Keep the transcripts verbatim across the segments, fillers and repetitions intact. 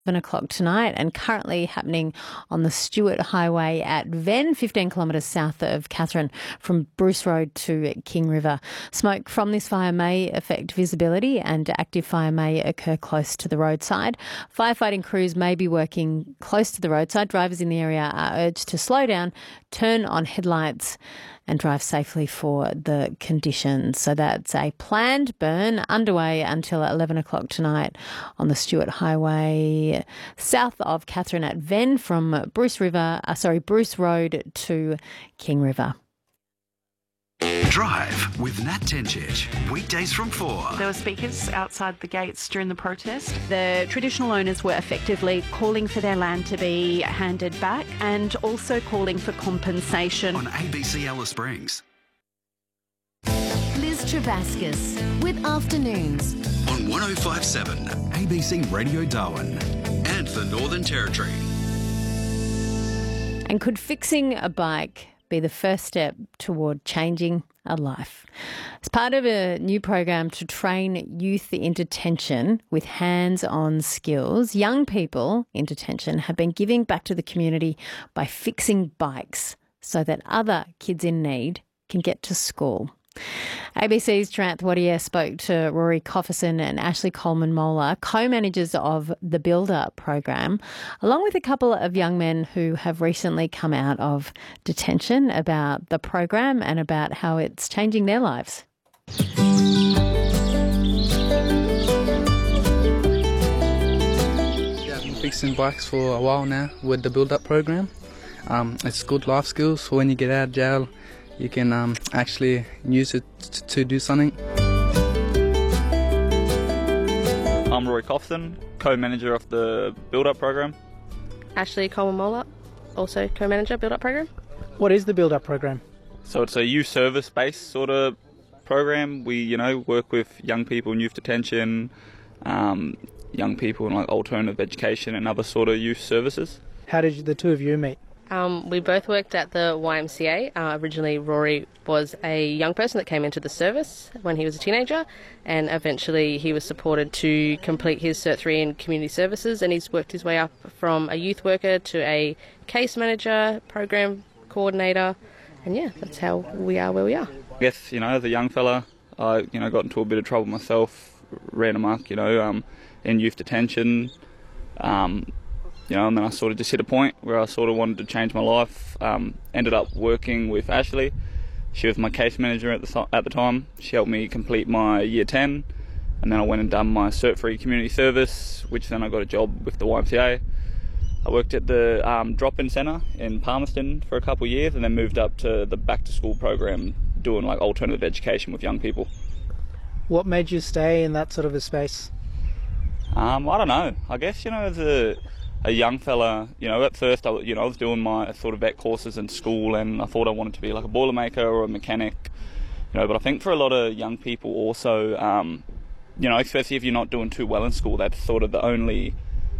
seven o'clock tonight and currently happening on the Stewart Highway at Venn, fifteen kilometres south of Katherine from Bruce Road to King River. Smoke from this fire may affect visibility and active fire may occur close to the roadside. Firefighting crews may be working close to the roadside. Drivers in the area are urged to slow down, turn on headlights and drive safely for the conditions. So that's a planned burn underway until eleven o'clock tonight on the Stewart Highway south of Katherine at Venn from Bruce River, uh, sorry, Bruce Road to King River. Drive with Nat Tencic, weekdays from four. There were speakers outside the gates during the protest. The traditional owners were effectively calling for their land to be handed back and also calling for compensation. On A B C Alice Springs. Liz Travascus with Afternoons. On one oh five point seven, A B C Radio Darwin and the Northern Territory. And could fixing a bike be the first step toward changing a life? As part of a new program to train youth in detention with hands-on skills, young people in detention have been giving back to the community by fixing bikes so that other kids in need can get to school. A B C's Taranth Wadier spoke to Rory Cofferson and Ashley Coleman-Moller, co-managers of the Builder program, along with a couple of young men who have recently come out of detention, about the program and about how it's changing their lives. Yeah, I've been fixing bikes for a while now with the Build Up program. Um, it's good life skills for when you get out of jail. You can um, actually use it t- to do something. I'm Rory Cofferson, co-manager of the Build Up program. Ashley Coleman-Moller, also co-manager, Build Up program. What is the Build Up program? So it's a youth service-based sort of program. We, you know, work with young people in youth detention, um, young people in like alternative education and other sort of youth services. How did you, the two of you meet? Um, we both worked at the Y M C A. Uh, originally, Rory was a young person that came into the service when he was a teenager, and eventually he was supported to complete his Cert three in community services, and he's worked his way up from a youth worker to a case manager, program coordinator, and yeah, that's how we are where we are. I guess, you know, as a young fella, I, you know, got into a bit of trouble myself, ran amok, you know, um, in youth detention, um, You know, and then I sort of just hit a point where I sort of wanted to change my life. Um, ended up working with Ashley. She was my case manager at the at the time. She helped me complete my year ten, and then I went and done my Cert three community service, which then I got a job with the Y M C A. I worked at the um, drop-in centre in Palmerston for a couple of years, and then moved up to the back-to-school program, doing like alternative education with young people. What made you stay in that sort of a space? Um, I don't know. I guess, you know, as a a young fella, you know, at first, I, you know, I was doing my sort of vet courses in school, and I thought I wanted to be like a boilermaker or a mechanic, you know, but I think for a lot of young people also, um, you know, especially if you're not doing too well in school, that's sort of the only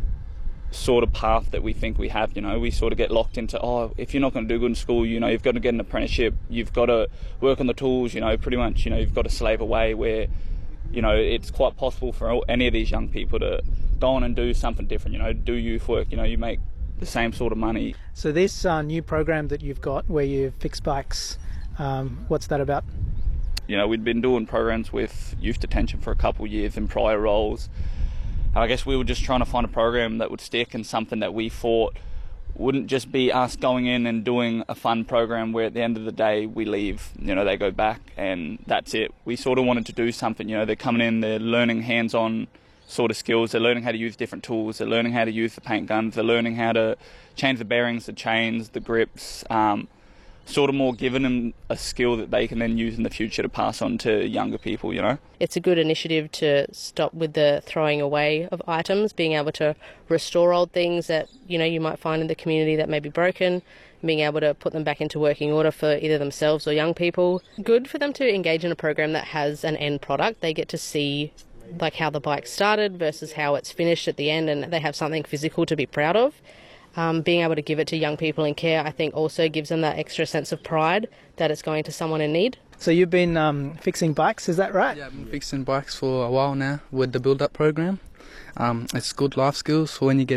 sort of path that we think we have, you know. We sort of get locked into, oh, if you're not going to do good in school, you know, you've got to get an apprenticeship, you've got to work on the tools, you know, pretty much, you know, you've got to slave away, where, you know, it's quite possible for any of these young people to go on and do something different, you know, do youth work, you know, you make the same sort of money. So this uh, new program that you've got where you fix bikes, um, what's that about? You know, we'd been doing programs with youth detention for a couple of years in prior roles. I guess we were just trying to find a program that would stick, and something that we thought wouldn't just be us going in and doing a fun program where at the end of the day we leave, you know, they go back and that's it. We sort of wanted to do something, you know, they're coming in, they're learning hands-on sort of skills, they're learning how to use different tools, they're learning how to use the paint guns, they're learning how to change the bearings, the chains, the grips, um, sort of more giving them a skill that they can then use in the future to pass on to younger people, you know. It's a good initiative to stop with the throwing away of items, being able to restore old things that, you know, you might find in the community that may be broken, being able to put them back into working order for either themselves or young people. Good for them to engage in a program that has an end product. They get to see like how the bike started versus how it's finished at the end, and they have something physical to be proud of. Um, being able to give it to young people in care, I think, also gives them that extra sense of pride that it's going to someone in need. So you've been um, fixing bikes, is that right? Yeah, I've been fixing bikes for a while now with the Build Up program. Um, it's good life skills for when you get